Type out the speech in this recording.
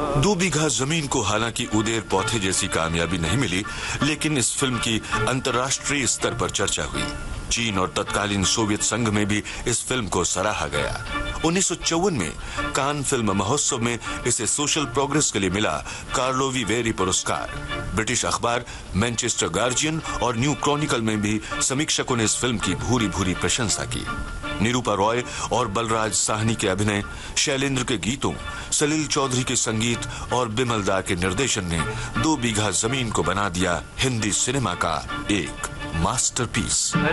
दो बीघा जमीन को हालांकि उदेर पौधे जैसी कामयाबी नहीं मिली, लेकिन इस फिल्म की अंतर्राष्ट्रीय स्तर पर चर्चा हुई। चीन और तत्कालीन सोवियत संघ में भी इस फिल्म को सराहा गया। 1954 में कान फिल्म महोत्सव में इसे सोशल प्रोग्रेस के लिए मिला कार्लोवी वेरी पुरस्कार। ब्रिटिश अखबार मैनचेस्टर गार्जियन और न्यू क्रॉनिकल में भी समीक्षकों ने इस फिल्म की भूरी भूरी प्रशंसा की। निरूपा रॉय और बलराज साहनी के अभिनय, शैलेंद्र के गीतों, सलील चौधरी के संगीत और बिमल दा के निर्देशन ने दो बीघा जमीन को बना दिया हिंदी सिनेमा का एक मास्टरपीस।